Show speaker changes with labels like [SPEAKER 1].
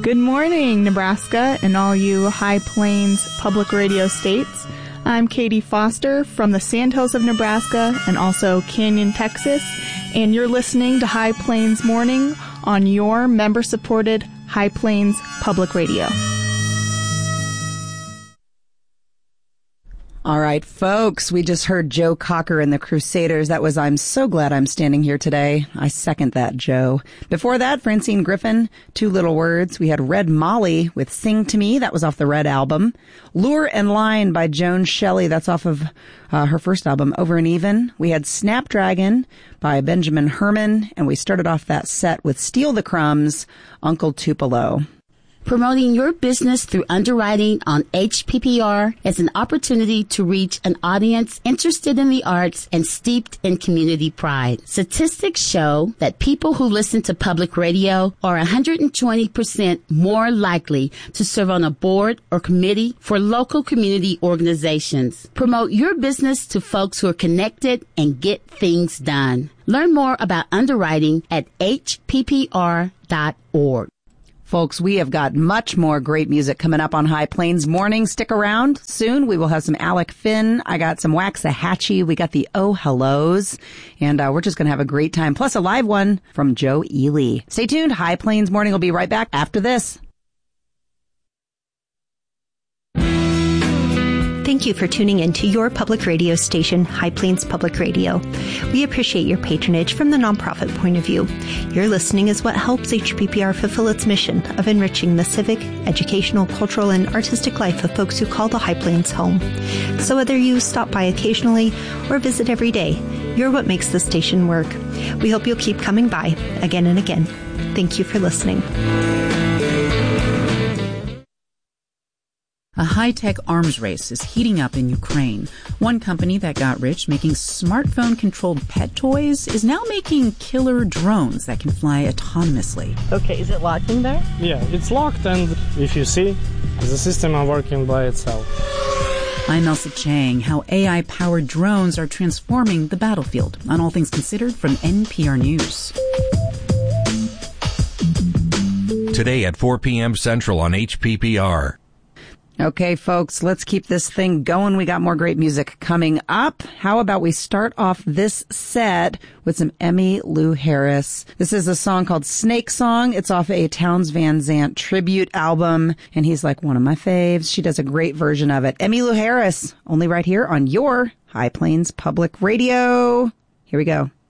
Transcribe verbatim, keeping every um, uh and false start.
[SPEAKER 1] Good morning, Nebraska, and all you High Plains public radio states. I'm Katie Foster from the Sandhills of Nebraska and also Canyon, Texas, and you're listening to High Plains Morning on your member-supported High Plains Public Radio.
[SPEAKER 2] All right, folks, we just heard Joe Cocker and the Crusaders. That was I'm So Glad I'm Standing Here Today. I second that, Joe. Before that, Francine Griffin, Two Little Words. We had Red Molly with Sing to Me. That was off the Red album. Lure and Line by Joan Shelley. That's off of uh, her first album, Over and Even. We had Snapdragon by Benjamin Herman. And we started off that set with Steal the Crumbs, Uncle Tupelo.
[SPEAKER 3] Promoting your business through underwriting on H P P R is an opportunity to reach an audience interested in the arts and steeped in community pride. Statistics show that people who listen to public radio are one hundred twenty percent more likely to serve on a board or committee for local community organizations. Promote your business to folks who are connected and get things done. Learn more about underwriting at H P P R dot org.
[SPEAKER 2] Folks, we have got much more great music coming up on High Plains Morning. Stick around. Soon we will have some Alec Finn. I got some Waxahachie. We got the Oh Hellos. And uh, we're just going to have a great time. Plus a live one from Joe Ely. Stay tuned. High Plains Morning will be right back after this.
[SPEAKER 4] Thank you for tuning in to your public radio station, High Plains Public Radio. We appreciate your patronage from the nonprofit point of view. Your listening is what helps H P P R fulfill its mission of enriching the civic, educational, cultural, and artistic life of folks who call the High Plains home. So whether you stop by occasionally or visit every day, you're what makes the station work. We hope you'll keep coming by again and again. Thank you for listening.
[SPEAKER 5] A high-tech arms race is heating up in Ukraine. One company that got rich making smartphone-controlled pet toys is now making killer drones that can fly autonomously.
[SPEAKER 6] Okay, is it locked in there?
[SPEAKER 7] Yeah, it's locked, and if you see, the system is working by itself.
[SPEAKER 5] I'm Elsa Chang. How A I-powered drones are transforming the battlefield on All Things Considered from N P R News.
[SPEAKER 8] Today at four p.m. Central on H P P R.
[SPEAKER 2] Okay, folks, let's keep this thing going. We got more great music coming up. How about we start off this set with some Emmylou Harris. This is a song called Snake Song. It's off a Townes Van Zandt tribute album, and he's like one of my faves. She does a great version of it. Emmylou Harris, only right here on your High Plains Public Radio. Here we go.